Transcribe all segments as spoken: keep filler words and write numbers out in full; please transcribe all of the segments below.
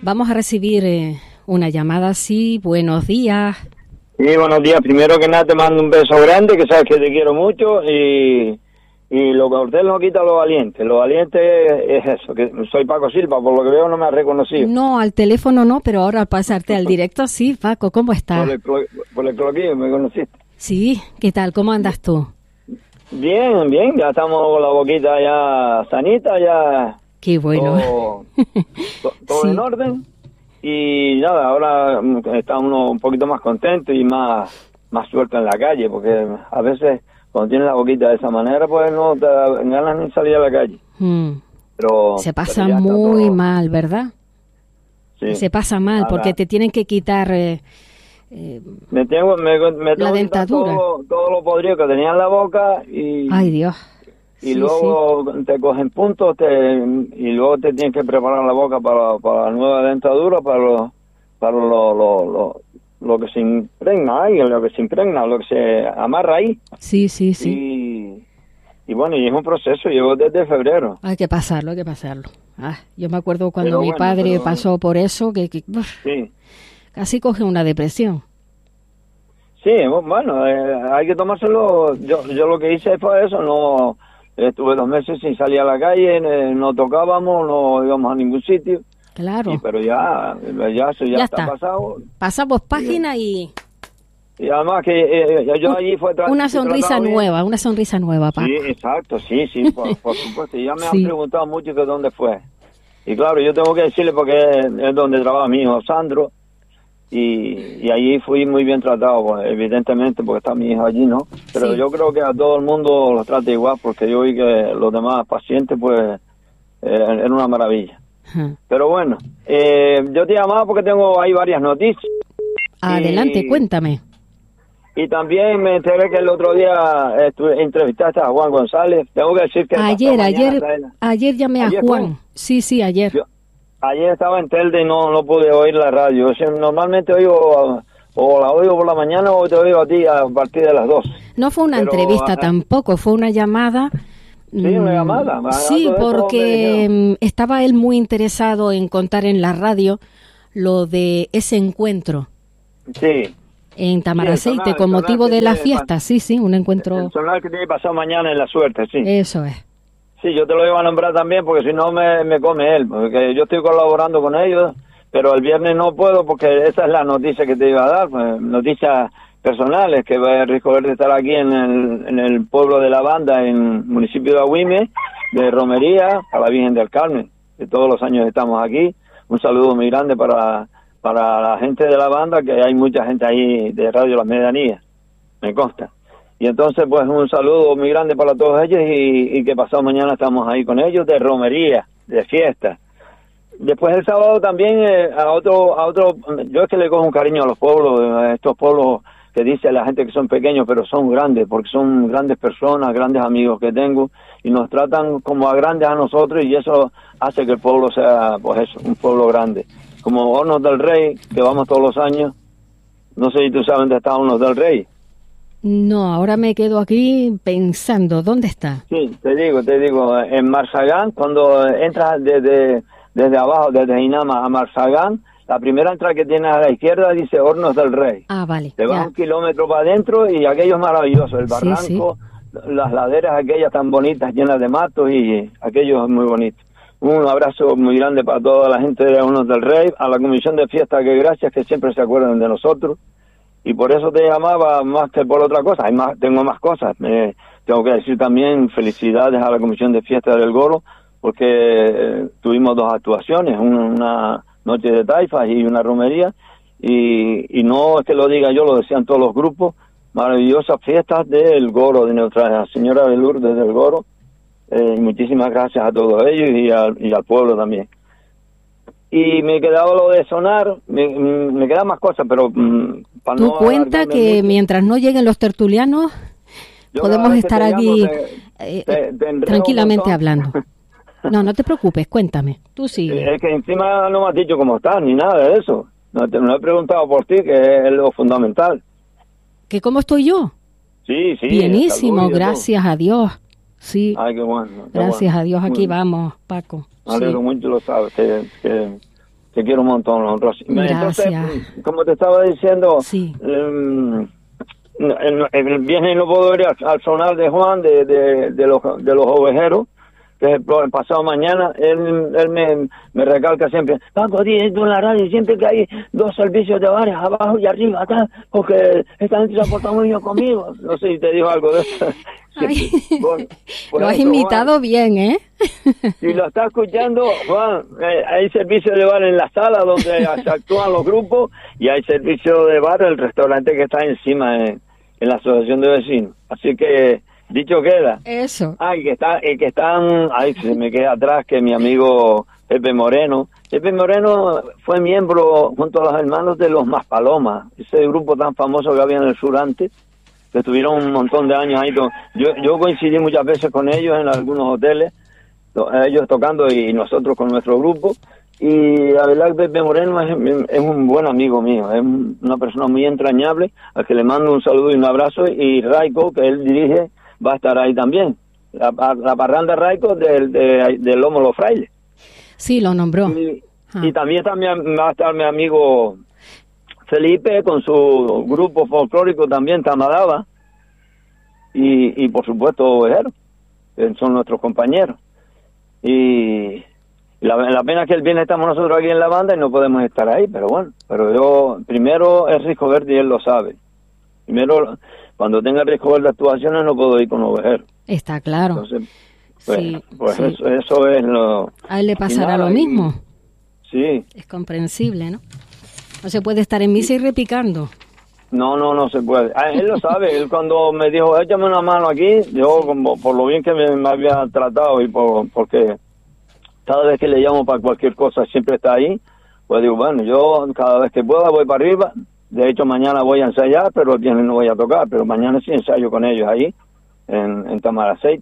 Vamos a recibir eh, una llamada así. Buenos días. Sí, buenos días. Primero que nada te mando un beso grande, que sabes que te quiero mucho, y, y lo que a usted no quita lo valiente. Lo valiente es, es eso, que soy Paco Silva, por lo que veo no me ha reconocido. No, al teléfono no, pero ahora al pasarte al directo, sí, Paco, ¿cómo estás? Por el, clo- por el cloquillo me conociste. Sí, ¿qué tal? ¿Cómo andas tú? Bien, bien, ya estamos con la boquita ya sanita, ya Qué bueno. todo, to- todo Sí. en orden. Y nada, ahora mm, está uno un poquito más contento y más, más suelto en la calle, porque a veces cuando tienes la boquita de esa manera, pues no te dan ganas ni salir a la calle. Mm. Pero Se pasa pero ya está muy todo- mal, ¿verdad? sí. Se pasa mal Nada. porque te tienen que quitar eh, eh, Me tengo, me, me tengo la que quitar dentadura. todo, todo lo podrido que tenía en la boca y, Ay, Dios. y Sí, luego te cogen puntos te, y luego te tienes que preparar la boca para, para la nueva dentadura, para lo, para lo, lo, lo, lo que se impregna ahí, lo que se impregna, lo que se amarra ahí. Sí, sí, sí. Y, y bueno, y es un proceso, llevo desde febrero. Hay que pasarlo, hay que pasarlo. Ah, yo me acuerdo cuando Pero mi bueno, padre pero- pasó por eso, que, que uf, Sí. casi coge una depresión. Sí, bueno, eh, hay que tomárselo. Yo, yo lo que hice fue eso, no estuve dos meses sin salir a la calle, eh, no tocábamos, no íbamos a ningún sitio. Claro. Y, pero ya, ya eso ya, Ya está, está. pasado. Pasamos página y Y además que eh, yo un- allí fue tra- una fui sonrisa tratado bien. nueva, una sonrisa nueva, Paco. Sí, exacto, sí, sí, por, por supuesto. Y ya me Sí. han preguntado mucho que dónde fue. Y claro, yo tengo que decirle porque es, es donde trabaja mi hijo Sandro. Y, y allí fui muy bien tratado, pues, evidentemente, porque está mi hijo allí, ¿no? Pero Sí. yo creo que a todo el mundo los trata igual, porque yo vi que los demás pacientes, pues, eh, era una maravilla. Ajá. Pero bueno, eh, yo te llamaba porque tengo ahí varias noticias. Adelante, Y- cuéntame. Y también me enteré que el otro día estuve, entrevistaste a Juan González. Tengo que decir que... Ayer, pasado ayer, mañana está en- ayer llamé a ¿Ayer Juan. fue? Sí, sí, ayer. Yo- ayer estaba en Telde y no, no pude oír la radio. O sea, normalmente oigo, o la oigo por la mañana o te oigo a ti a partir de las dos. No fue una Pero, entrevista ajá. tampoco, fue una llamada. Sí, una mm, llamada. Algo Sí, de eso me porque dijeron. mm, estaba él muy interesado en contar en la radio lo de ese encuentro Sí. en Tamaraceite sonar- con sonar motivo que de la tiene fiesta. Sí, sí, un encuentro. El sonar que tiene pasado mañana en la suerte, sí. Eso es. Sí, yo te lo iba a nombrar también porque si no me, me come él, porque yo estoy colaborando con ellos, pero el viernes no puedo porque esa es la noticia que te iba a dar, pues, noticias personales, que va a recoger de estar aquí en el, en el pueblo de La Banda, en el municipio de Agüime, de Romería, a la Virgen del Carmen, que todos los años estamos aquí. Un saludo muy grande para, para la gente de La Banda, que hay mucha gente ahí de Radio Las Medianías, me consta. Y entonces, pues, un saludo muy grande para todos ellos y, y que pasado mañana estamos ahí con ellos de romería, de fiesta. Después el sábado también eh, a otro, a otro, yo es que le cojo un cariño a los pueblos, a estos pueblos que dice la gente que son pequeños, pero son grandes, porque son grandes personas, grandes amigos que tengo, y nos tratan como a grandes a nosotros, y eso hace que el pueblo sea, pues eso, un pueblo grande. Como Hornos del Rey, que vamos todos los años, no sé si tú sabes dónde está Hornos del Rey. No, ahora me quedo aquí pensando, ¿dónde está? Sí, te digo, te digo, en Marzagán, cuando entras desde, desde abajo, desde Inama a Marzagán, la primera entrada que tienes a la izquierda dice Hornos del Rey. Ah, vale. Te vas ya. un kilómetro para adentro y aquello es maravilloso, el Sí, barranco, las laderas aquellas tan bonitas, llenas de matos, y aquello es muy bonito. Un abrazo muy grande para toda la gente de Hornos del Rey, a la Comisión de Fiesta, que gracias, que siempre se acuerdan de nosotros. Y por eso te llamaba más que por otra cosa. Hay más, tengo más cosas. Eh, tengo que decir también felicidades a la Comisión de Fiesta del Goro, porque eh, tuvimos dos actuaciones, una, una noche de taifas y una romería. Y, y no es que lo diga yo, lo decían todos los grupos. Maravillosas fiestas del Goro, de Nuestra Señora de Lourdes del Goro. Eh, y muchísimas gracias a todos ellos y al, y al pueblo también. Y me quedaba lo de sonar, me, me quedan más cosas, pero mm, para Tú no cuenta alargarme que mucho, mientras no lleguen los tertulianos, yo podemos cada vez que estar te llamo aquí te- eh, te- te enredo tranquilamente un montón. hablando. No, no te preocupes, cuéntame. Tú sigue. Es que encima no me has dicho cómo estás, ni nada de eso. No, te, no he preguntado por ti, que es lo fundamental. ¿Que cómo estoy yo? Sí, sí. Bienísimo, salud y de gracias a Dios. Sí, todo. Ay, qué bueno. qué gracias bueno. a Dios, aquí Muy- vamos, Paco. Me alegro Sí. mucho, lo sabes, que, que, Te quiero un montón, Rosy. Gracias. Entonces, como te estaba diciendo, sí. eh, el, el viernes no puedo ir al, al sonar de Juan, de, de, de, los, de los ovejeros, que es el pasado mañana. Él, él me, me recalca siempre, Paco, di tú en la radio siempre que hay dos servicios de bares, abajo y arriba, tal, porque esta gente se ha portado muy bien conmigo. No sé si te dijo algo de eso. Ay, por, por lo has eso, imitado Juan, bien, ¿eh? si lo está escuchando, Juan, eh, hay servicio de bar en la sala donde se actúan los grupos, y hay servicio de bar en el restaurante que está encima en, en la asociación de vecinos. Así que, dicho queda. Eso. Ay, que está, el que están, ay, se me queda atrás que mi amigo Pepe Moreno. Pepe Moreno fue miembro junto a los hermanos de los Maspalomas, ese grupo tan famoso que había en el sur antes, que estuvieron un montón de años ahí. Yo, yo coincidí muchas veces con ellos en algunos hoteles, ellos tocando y nosotros con nuestro grupo. Y la verdad que Pepe Moreno es, es un buen amigo mío, es una persona muy entrañable, al que le mando un saludo y un abrazo. Y Raico, que él dirige, va a estar ahí también. La, la parranda Raico del, de, del Lomo Los Frailes. Sí, lo nombró. Y, ah. y también, también va a estar mi amigo Felipe con su grupo folclórico también, Tamadaba, y, y por supuesto Ovejero, que son nuestros compañeros. Y la, la pena es que el viernes estamos nosotros aquí en la banda y no podemos estar ahí, pero bueno, pero yo, primero es Risco Verde y él lo sabe. Primero, cuando tenga Risco Verde actuaciones no puedo ir con Ovejero. Está claro. Entonces, pues, sí, pues sí. Eso, eso es lo... A él le pasará nada, lo mismo. Y, sí. Es comprensible, ¿no? No se puede estar en misa y repicando. No, no, no se puede. Ah, él lo sabe. Él cuando me dijo, échame una mano aquí, yo, como por lo bien que me, me había tratado y por porque cada vez que le llamo para cualquier cosa siempre está ahí, pues digo, bueno, yo cada vez que pueda voy para arriba. De hecho, mañana voy a ensayar, pero el viernes no voy a tocar, pero mañana sí ensayo con ellos ahí, en, en Tamaracey.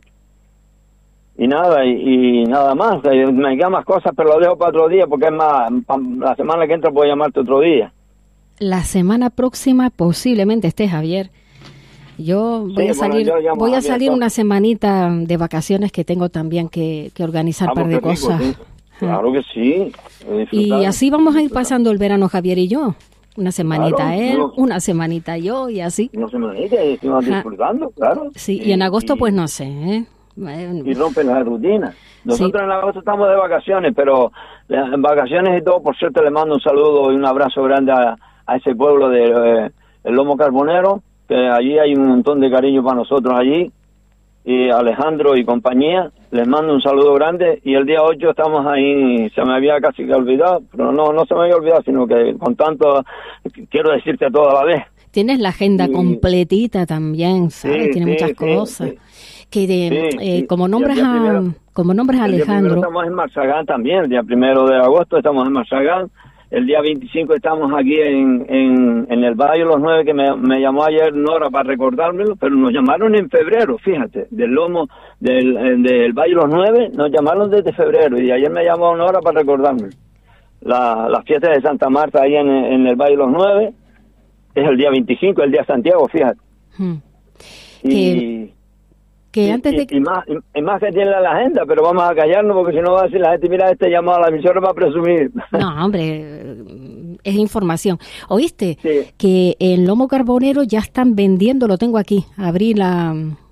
Y nada, y, y nada más. Me quedan más cosas, pero lo dejo para otro día, porque es más, la semana que entra puedo llamarte otro día. La semana próxima posiblemente esté, Javier. Yo voy sí, a salir, bueno, yo voy a a salir una semanita de vacaciones que tengo también que, que organizar un par de rico, cosas. Sí. Claro que sí. Y así vamos a ir pasando el verano, Javier y yo. Una semanita claro, él, no, una semanita yo y así. Una semanita y estamos disfrutando, claro. Sí, y, y en agosto y, pues no sé, ¿eh? Y rompen la rutina. Nosotros sí. En agosto estamos de vacaciones, pero en vacaciones y todo, por cierto, le mando un saludo y un abrazo grande a, a ese pueblo del de, eh, Lomo Carbonero, que allí hay un montón de cariño para nosotros allí, y Alejandro y compañía, les mando un saludo grande. Y el día ocho estamos ahí, se me había casi que olvidado, pero no no se me había olvidado, sino que con tanto, quiero decirte a toda la vez. Tienes la agenda sí. completita también, ¿sabes? Sí, Tienes sí, muchas sí, cosas. Sí. Que de, sí, eh, sí. como nombres a primero, como nombres a Alejandro. Estamos en Marzagán también, el día primero de agosto estamos en Marzagán. El día veinticinco estamos aquí en, en, en el Valle Los Nueve, que me, me llamó ayer Nora para recordármelo, pero nos llamaron en febrero, fíjate, del lomo del, del Valle Los Nueve, nos llamaron desde febrero, y ayer me llamó Nora para recordármelo. La, la fiesta de Santa Marta ahí en, en el Valle Los Nueve es el día veinticinco, el día de Santiago, fíjate. Hmm. Y... Que... Que y, antes de... y, y, más, y, y más que tiene la agenda, pero vamos a callarnos porque si no va a decir la gente, mira, este llamado a la emisora para presumir. No, hombre, es información. ¿Oíste? Sí. Que en Lomo Carbonero ya están vendiendo, lo tengo aquí, abrí la...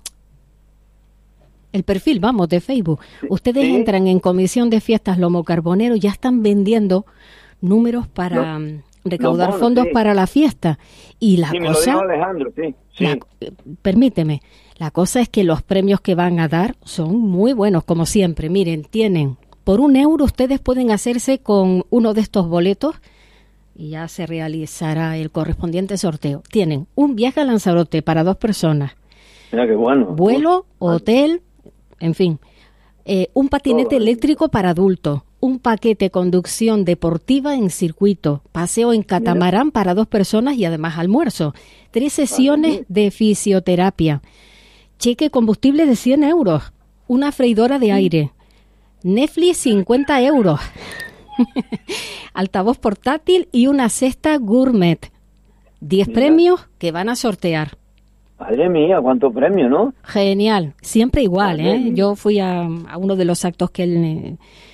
el perfil, vamos, de Facebook. Ustedes sí. entran en Comisión de Fiestas Lomo Carbonero, ya están vendiendo números para... No. recaudar bonos, fondos sí. para la fiesta. Y la sí, cosa... Me lo dijo Alejandro, sí. sí. La, permíteme, la cosa es que los premios que van a dar son muy buenos, como siempre. Miren, tienen, por un euro ustedes pueden hacerse con uno de estos boletos y ya se realizará el correspondiente sorteo. Tienen un viaje a Lanzarote para dos personas. Mira qué bueno. Vuelo, hotel, en fin. Eh, un patinete Todo. eléctrico para adultos. Un paquete conducción deportiva en circuito, paseo en catamarán Mira. para dos personas y además almuerzo, tres sesiones Ay, de fisioterapia, cheque combustible de cien euros, una freidora de aire, Netflix cincuenta euros, altavoz portátil y una cesta gourmet, diez Mira. premios que van a sortear. Madre mía, cuántos premios, ¿no? Genial, siempre igual, Madre ¿eh? Mía. Yo fui a, a uno de los actos que él...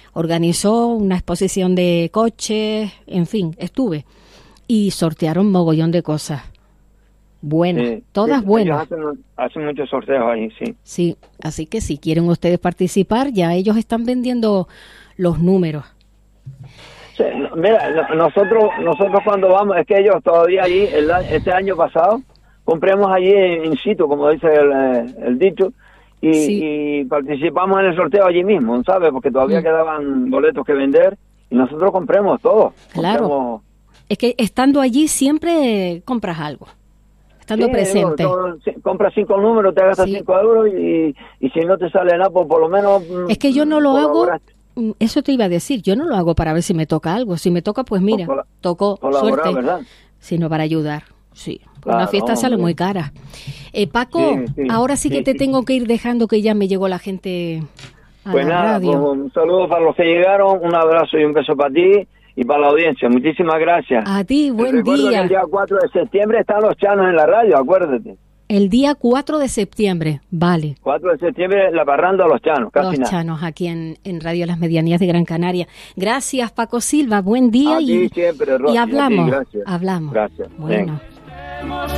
organizó una exposición de coches, en fin, estuve. Y sortearon mogollón de cosas. Buenas, sí, todas sí, buenas. Hacen, hacen muchos sorteos ahí, sí. Sí, así que si quieren ustedes participar, ya ellos están vendiendo los números. Sí, mira, nosotros nosotros cuando vamos, es que ellos todavía allí, el, este año pasado, compramos allí in situ, como dice el, el dicho, y, sí. y participamos en el sorteo allí mismo, ¿sabes? Porque todavía mm. quedaban boletos que vender, y nosotros compremos todo. Claro, compremos... es que estando allí siempre compras algo. Estando sí, presente. Todo, compras cinco números, te gastas sí. cinco euros y, y si no te sale nada, pues por lo menos... Es que yo no lo hago, eso te iba a decir, yo no lo hago para ver si me toca algo. Si me toca, pues mira, pues tocó, suerte, ¿verdad? Sino para ayudar, sí. Claro, una fiesta sale muy cara. Eh, Paco, sí, sí, ahora sí que sí, te sí. tengo que ir dejando, que ya me llegó la gente a pues la nada, radio. Pues un saludo para los que llegaron, un abrazo y un beso para ti. Y para la audiencia, muchísimas gracias. A ti, buen Recuerdo día. Que el día cuatro de septiembre están los Chanos en la radio, acuérdate. El día cuatro de septiembre, vale. cuatro de septiembre, la parranda a los Chanos, casi Los nada. Chanos, aquí en, en Radio Las Medianías de Gran Canaria. Gracias, Paco Silva, buen día. A y, ti siempre, Rosy, y hablamos, a ti, gracias. hablamos. Gracias. Bueno. Bien.